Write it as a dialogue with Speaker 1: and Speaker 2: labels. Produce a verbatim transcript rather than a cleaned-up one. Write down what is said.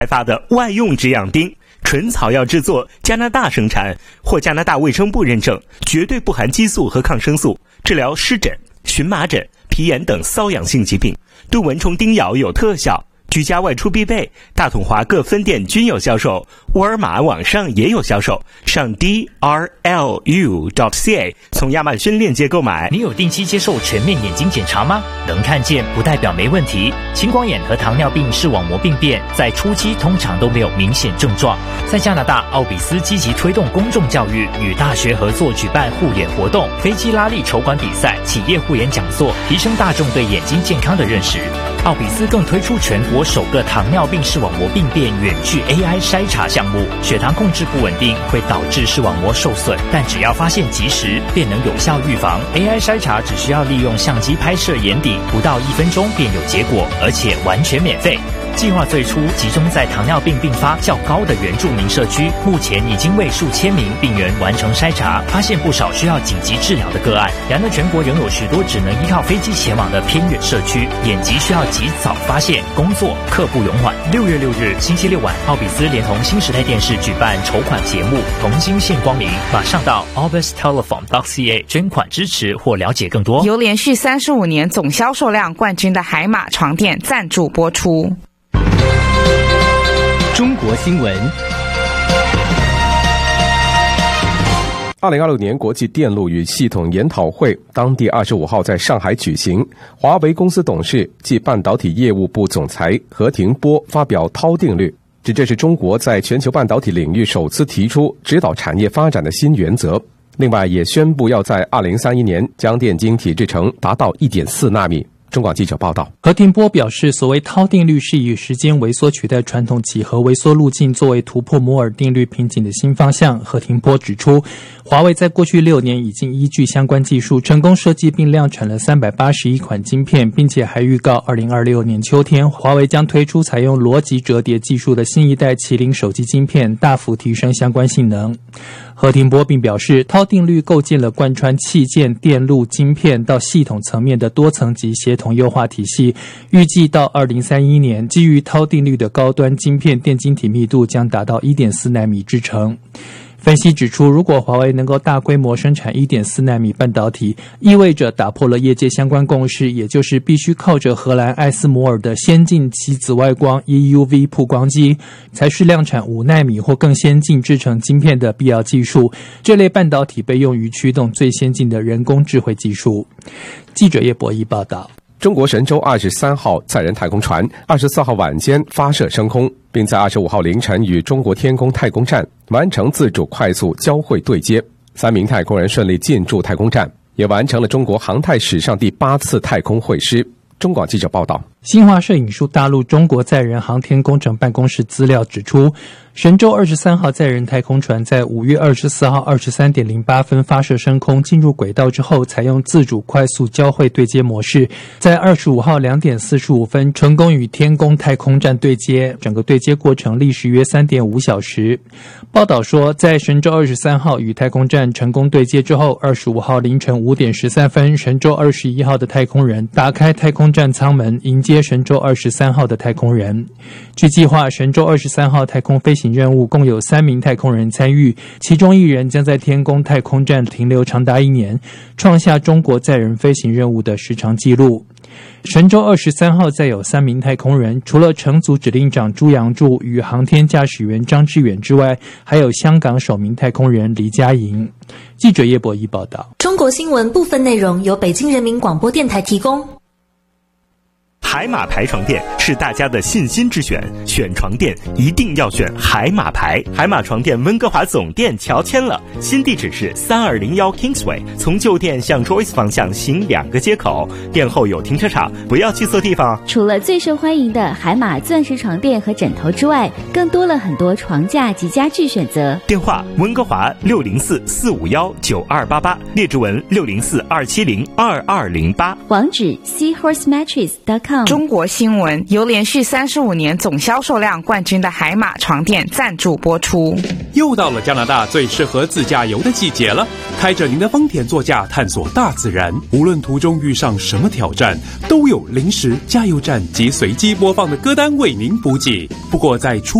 Speaker 1: 开发的外用止痒钉，纯草药制作，加拿大生产，获加拿大卫生部认证，绝对不含激素和抗生素，治疗湿疹、荨麻疹、皮炎等瘙痒性疾病，对蚊虫叮咬有特效。居家外出必备，大统华各分店均有销售，沃尔玛网上也有销售。上 D R L U dot C A 从亚马逊链接购买。
Speaker 2: 你有定期接受全面眼睛检查吗？能看见不代表没问题。青光眼和糖尿病视网膜病变在初期通常都没有明显症状。在加拿大，奥比斯积极推动公众教育，与大学合作举办护眼活动、飞机拉力筹款比赛、企业护眼讲座，提升大众对眼睛健康的认识。奥比斯更推出全国首个糖尿病视网膜病变远距 A I 筛查项目，血糖控制不稳定会导致视网膜受损，但只要发现及时，便能有效预防。A I 筛查只需要利用相机拍摄眼底，不到一分钟便有结果，而且完全免费。计划最初集中在糖尿病并发较高的原住民社区，目前已经为数千名病人完成筛查，发现不少需要紧急治疗的个案。然而，全国仍有许多只能依靠飞机前往的偏远社区，眼疾需要及早发现，工作刻不容缓。六月六日星期六晚，奥比斯连同新时代电视举办筹款节目《同心献光明》，马上到 albis telephone dot c a 捐款支持或了解更多。
Speaker 3: 由连续三十五年总销售量冠军的海马床垫赞助播出。
Speaker 4: 中国新闻。
Speaker 5: 二零二六年国际电路与系统研讨会当地二十五号在上海举行，华为公司董事暨半导体业务部总裁何庭波发表涛定律，指这是中国在全球半导体领域首次提出指导产业发展的新原则。另外也宣布要在二零三一年将电晶体制程达到 一点四纳米。中广记者报道，
Speaker 6: 何庭波表示，所谓涛定律是以时间微缩取代传统几何微缩路径作为突破摩尔定律瓶颈的新方向。何庭波指出，华为在过去六年已经依据相关技术成功设计并量产了三百八十一款晶片，并且还预告二零二六年秋天华为将推出采用逻辑折叠技术的新一代麒麟手机晶片，大幅提升相关性能。何庭波并表示，涛定律构建了贯穿器件、电路、晶片到系统层面的多层级协同优化体系，预计到二零三一年，基于涛定律的高端晶片电晶体密度将达到 一点四纳米制程。分析指出，如果华为能够大规模生产 一点四纳米半导体，意味着打破了业界相关共识，也就是必须靠着荷兰艾斯摩尔的先进极紫外光 E U V 曝光机，才是量产五纳米或更先进制程晶片的必要技术。这类半导体被用于驱动最先进的人工智慧技术。记者叶博弈报道。
Speaker 5: 中国神舟二十三号载人太空船二十四号晚间发射升空，并在二十五号凌晨与中国天宫太空站完成自主快速交会对接，三名太空人顺利进驻太空站，也完成了中国航太史上第八次太空会师。中广记者报道，
Speaker 6: 新华社引述大陆中国载人航天工程办公室资料指出，神舟二十三号载人太空船在五月二十四号二十三点零八分发射升空进入轨道之后，采用自主快速交会对接模式，在二十五号两点四十五分成功与天宫太空站对接，整个对接过程历时约 三点五小时。报道说，在神舟二十三号与太空站成功对接之后，二十五号凌晨五点十三分，神舟二十一号的太空人打开太空站舱门，迎接神舟二十三号的太空人。据计划，神舟二十三号太空飞行任务共有三名太空人参与，其中一人将在天宫太空站停留长达一年，创下中国载人飞行任务的时长纪录。神舟二十三号载有三名太空人，除了乘组指令长朱杨柱与航天驾驶员张志远之外，还有香港首名太空人黎佳莹。记者叶博弈报道。
Speaker 7: 中国新闻部分内容由北京人民广播电台提供。
Speaker 1: 海马牌床垫是大家的信心之选，选床垫一定要选海马牌。海马床垫温哥华总店乔迁了，新地址是三二零一 Kingsway， 从旧店向 Joyce 方向行两个街口，店后有停车场，不要去错地方。
Speaker 8: 除了最受欢迎的海马钻石床垫和枕头之外，更多了很多床架及家具选择。
Speaker 1: 电话温哥华六零四四五一九二八八，列治文六零四二七零二二零八，
Speaker 8: 网址 seahorse mattress dot com。 com。
Speaker 3: 中国新闻由连续三十五年总销售量冠军的海马床垫赞助播出。
Speaker 4: 又到了加拿大最适合自驾游的季节了，开着您的丰田座驾探索大自然，无论途中遇上什么挑战，都有临时加油站及随机播放的歌单为您补给。不过在出